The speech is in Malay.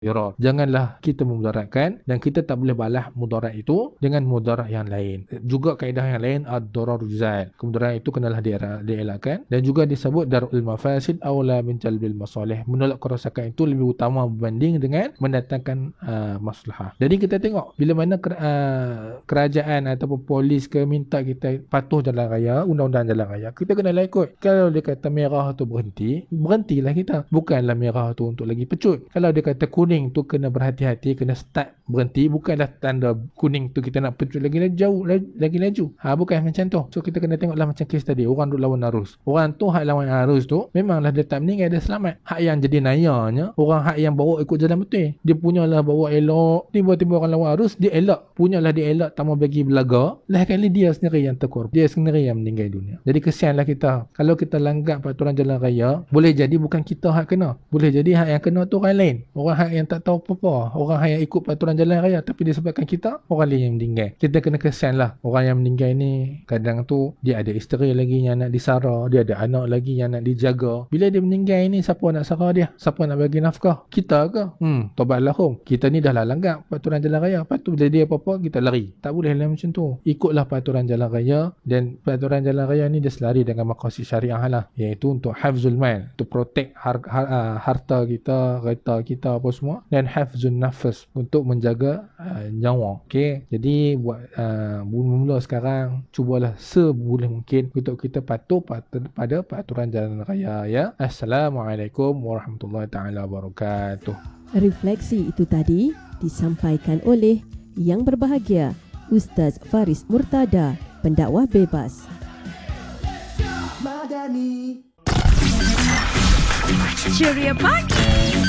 dirar. Janganlah kita memudaratkan, dan kita tak boleh balas mudarat itu dengan mudarat yang lain. Juga kaedah yang lain, ad-darar yuzal. Kemudaratan itu kenalah dielakkan, dan juga disebut darul mafasid aula min jalbil masalih. Menolak kerosakan itu lebih utama berbanding dengan mendatangkan maslahah. Jadi kita tengok bila mana kerajaan ataupun polis ke minta kita patuh jalan raya, undang-undang jalan raya, kita kenalah ikut. Kalau dia kata merah tu berhentilah kita. Bukanlah merah tu untuk lagi pecut. Kalau dia kata kuning tu kena berhati-hati, kena start berhenti, bukanlah tanda kuning tu kita nak pecut lagi jauh, lagi laju. Bukan macam tu. So kita kena tengoklah macam kes tadi, orang duk lawan arus. Orang tu hak lawan arus tu memanglah dia tak meninggal, dia selamat. Hak yang jadi nayanya orang hak yang bawa ikut jalan betul. Dia punyalah bawa elok, tiba-tiba orang lawan arus dia elak. Punyalah dia elak, tak mau bagi belaga. Lah kali dia sendiri yang terkorban. Dia sendiri yang meninggal dunia. Jadi kesianlah kita. Kalau kita langgar peraturan jalan raya, boleh jadi bukan kita hak kena. Boleh jadi hak yang kena tu orang lain. Orang hak yang tak tahu apa-apa. Orang hak yang ikut peraturan jalan raya, tapi disebabkan kita, orang lain yang meninggal. Kita kena kesianlah. Orang yang meninggal ni kadang tu dia ada isteri lagi yang nak disara, dia ada anak lagi yang nak dijaga. Bila dia meninggal ni, siapa nak sara dia? Siapa nak bagi nafkah? Kita ke? Tobatlah hum. Kita ni dah lah langgar peraturan jalan raya. Lepas tu jadi apa-apa kita lari. Tak boleh lah macam tu. Ikutlah peraturan jalan raya, dan peraturan jalan raya ni dia selari dengan maqasid syariah lah, iaitu untuk hafzul mal, untuk protect harta kita, kereta kita apa semua, dan hafzun nafas, untuk menjaga nyawa. Okey, jadi buat mula sekarang cubalah seboleh mungkin untuk kita patuh pada peraturan jalan raya ya. Assalamualaikum warahmatullahi taala wabarakatuh. Refleksi itu tadi disampaikan oleh Yang Berbahagia Ustaz Faris Murtada, pendakwah bebas. Ceria Pagi.